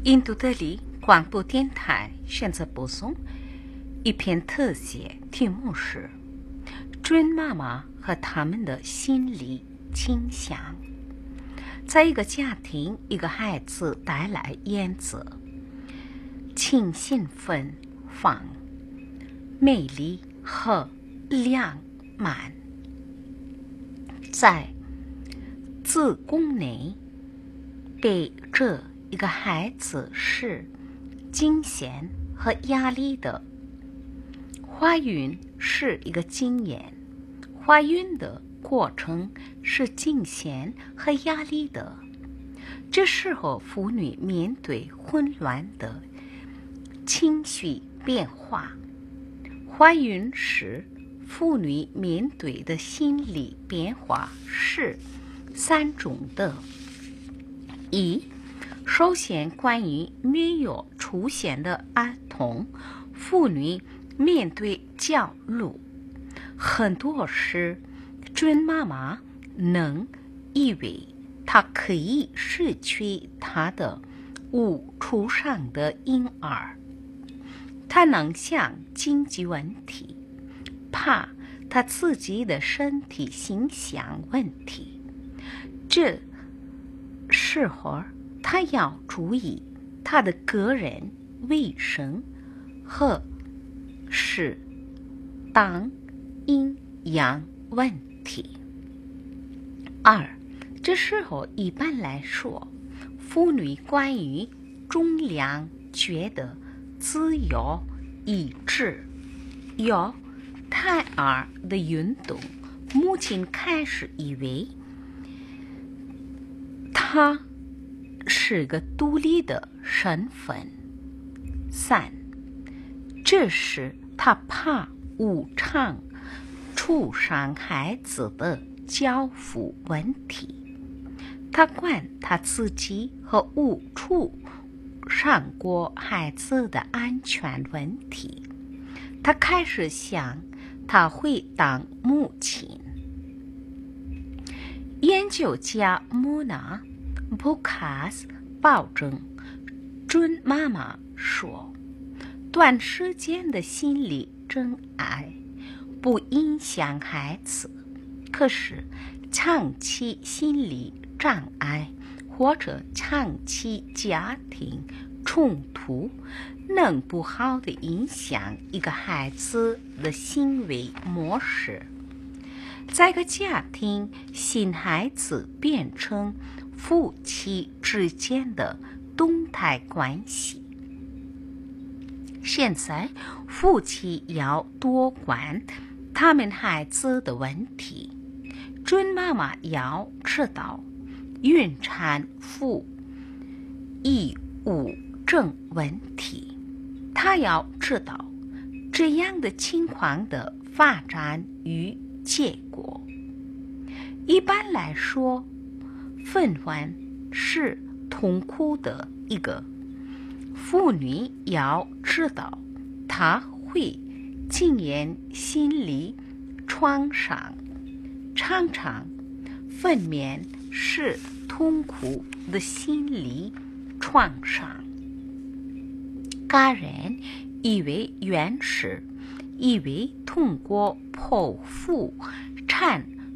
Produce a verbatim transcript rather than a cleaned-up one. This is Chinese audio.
印度德里广播电台选择播送一篇特写，题目是准妈妈和他们的心理倾向。在一个家庭，一个孩子带来颜色，清新芬芳、美丽和浪漫。在子宫内被这一个孩子是惊险和压力的。怀孕是一个经验，怀孕的过程是惊险和压力的。这时候妇女面对混乱的情绪变化。怀孕时妇女面对的心理变化是三种的。一，首先关于没有出现的儿童，妇女面对焦虑，很多时准妈妈能以为她可以失去她的无出生的婴儿，她能想经济问题，怕她自己的身体形象问题。这时候她要注意她的个人卫生和适当营养问题。二，这时候一般来说，妇女关于重量觉得自由意志。有胎儿的运动，母亲开始以为她是个独立的身份。三，这时她怕无偿出生孩子的交付问题，她管她自己和无出生过孩子的安全问题。她开始想她会当母亲。研究家穆纳布卡斯保证准妈妈说，短时间的心理真爱不影响孩子，可是长期心理障碍或者长期家庭冲突能不好地影响一个孩子的行为模式。在个家庭，新孩子变成夫妻之间的动态关系。现在夫妻要多管他们孩子的问题。准妈妈要知道孕产妇异物症问题，她要知道这样的情况的发展与结果。一般来说，分娩是痛苦的一个，妇女要知道她会经验心理创伤。常常分娩是痛苦的心理创伤。家人以为原始以为通过剖腹产